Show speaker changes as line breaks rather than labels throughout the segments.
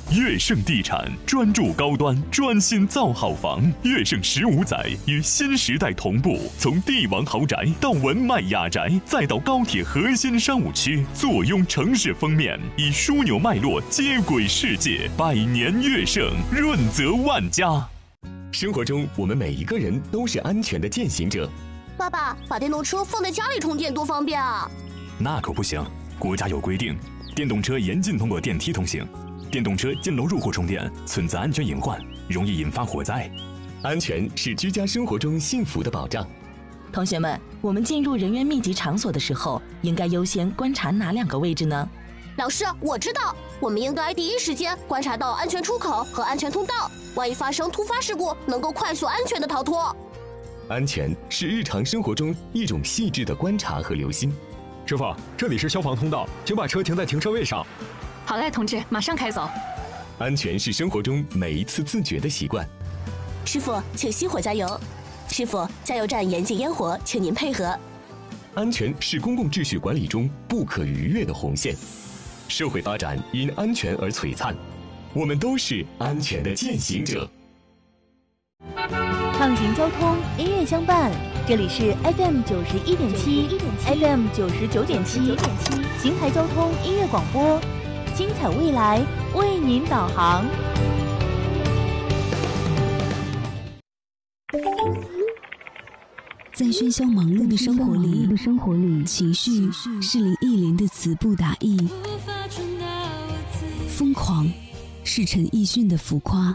悦盛地产专注高端，专心造好房。悦盛15载与新时代同步，从帝王豪宅到文迈雅宅，再到高铁核心商务区，坐拥城市封面，以枢纽脉络接轨世界。百年悦盛，润泽万家。
生活中，我们每一个人都是安全的践行者。
爸爸，把电动车放在家里充电多方便啊！
那可不行，国家有规定，电动车严禁通过电梯通行。电动车进楼入户充电存在安全隐患，容易引发火灾。
安全是居家生活中幸福的保障。
同学们，我们进入人员密集场所的时候，应该优先观察哪2个位置呢？
老师，我知道，我们应该第一时间观察到安全出口和安全通道，万一发生突发事故，能够快速安全的逃脱。
安全是日常生活中一种细致的观察和留心。
师傅，这里是消防通道，请把车停在停车位上。
好嘞，同志，马上开走。
安全是生活中每一次自觉的习惯。
师傅，请熄火加油。师傅，加油站严禁烟火，请您配合。
安全是公共秩序管理中不可逾越的红线。社会发展因安全而璀璨，我们都是安全的践行者。
畅行交通，音乐相伴，这里是 FM 91.7 FM 99.7邢台交通音乐广播，精彩未来为您导航。
在喧嚣忙碌的生活里，情绪是林忆莲的词不达意，疯狂是陈奕迅的浮夸。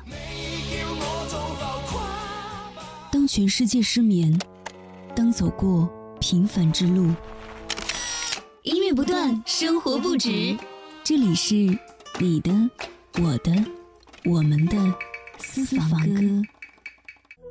当全世界失眠，当走过平凡之路，
音乐不断，生活不止。
这里是你的、我的、我们的私房歌。